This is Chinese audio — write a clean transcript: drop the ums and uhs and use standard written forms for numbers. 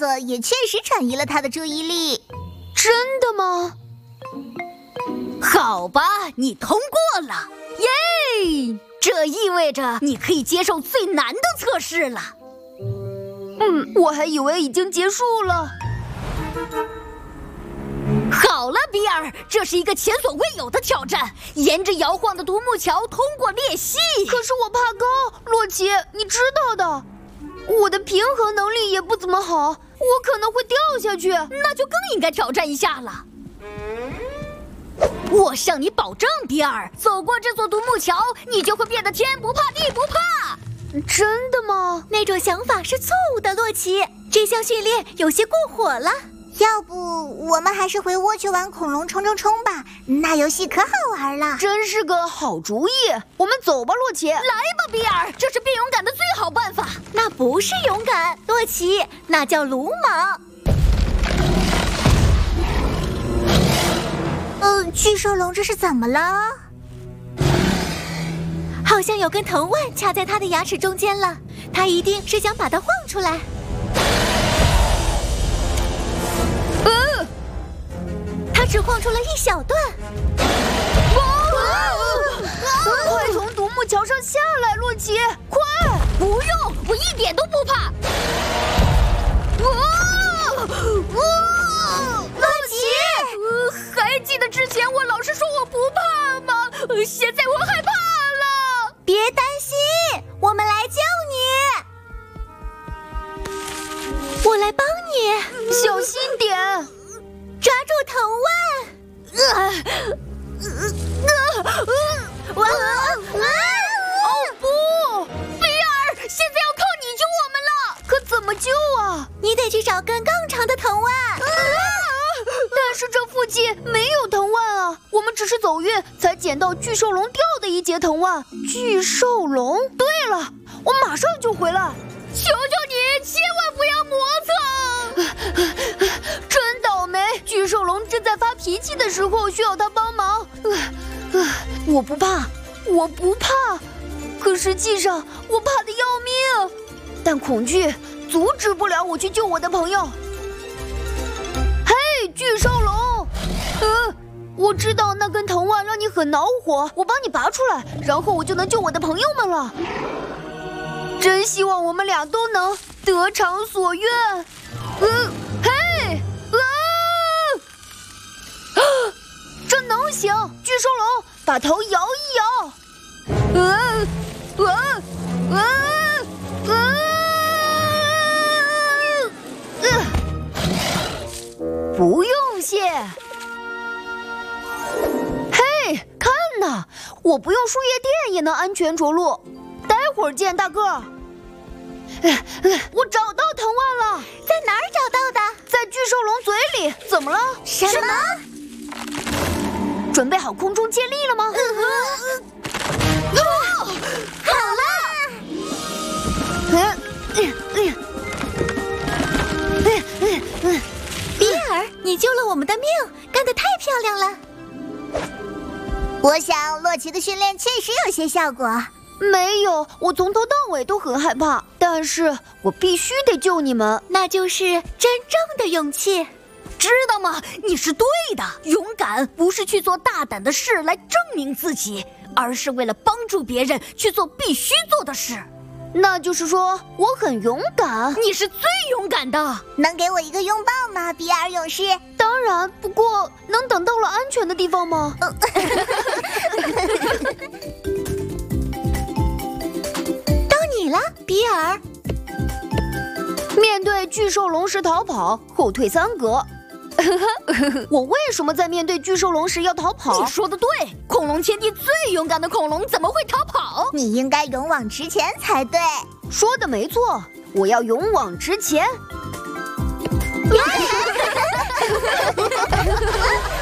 作也确实转移了他的注意力。 真的吗？ 好吧，你通过了，耶！这意味着你可以接受最难的测试了。 我还以为已经结束了。 好了，比尔，这是一个前所未有的挑战，沿着摇晃的独木桥通过裂隙。 可是我怕高，洛奇，你知道的，我的平衡能力也不怎么好，我可能会掉下去。 那就更应该挑战一下了。我向你保证，比尔，走过这座独木桥，你就会变得天不怕地不怕。 真的吗？ 那种想法是错误的，洛奇，这项训练有些过火了。要不我们还是回窝去玩恐龙冲冲冲吧，那游戏可好玩了。 真是个好主意，我们走吧，洛奇。 来吧，比尔，这是变勇敢的最好办法。 那不是勇敢，洛奇，那叫鲁莽。巨兽龙这是怎么了？好像有根藤蔓卡在它的牙齿中间了，它一定是想把它晃出来。它只晃出了一小段。 快从独木桥上下来，洛奇，快！ 不用，我一点都不怕。 洛奇， 还记得之前我老是说我不怕吗？现在我害怕了。 别担心，我们来救你。我来帮你， 小心点， 抓住藤蔓。 哦不， 比尔，现在要靠你救我们了。 可怎么救啊？ 你得去找根更长的藤蔓。 但是这附近没有藤蔓啊，我们只是走运才捡到巨兽龙掉的一截藤蔓。巨兽龙？对了，我马上就回来。 求求你，千万不要磨蹭！ 真倒霉，巨兽龙正在发脾气的时候需要他帮忙。我不怕，我不怕，可实际上我怕得要命。但恐惧阻止不了我去救我的朋友。嘿，巨兽龙！我知道那根藤蔓让你很恼火，我帮你拔出来，然后我就能救我的朋友们了。真希望我们俩都能得偿所愿。嘿，这能行！巨兽龙，把头摇一摇。不用谢。嘿，看呐，我不用输液垫也能安全着陆。待会儿见，大个儿。我找到藤蔓了， 在哪儿找到的？ 在巨兽龙嘴里。怎么了？ 什么？ 准备好空中接力了吗？ 好了！比尔，你救了我们的命，干得太漂亮了。我想洛奇的训练确实有些效果。 没有，我从头到尾都很害怕，但是我必须得救你们， 那就是真正的勇气。 知道吗？你是对的，勇敢不是去做大胆的事来证明自己，而是为了帮助别人去做必须做的事。 那就是说我很勇敢。 你是最勇敢的。 能给我一个拥抱吗，比尔勇士？ 当然，不过能等到了安全的地方吗？ 到你了，比尔。 面对巨兽龙时逃跑，后退3格。我为什么在面对巨兽龙时要逃跑？ 你说的对，恐龙天地最勇敢的恐龙怎么会逃跑？ 你应该勇往直前才对。 说的没错，我要勇往直前。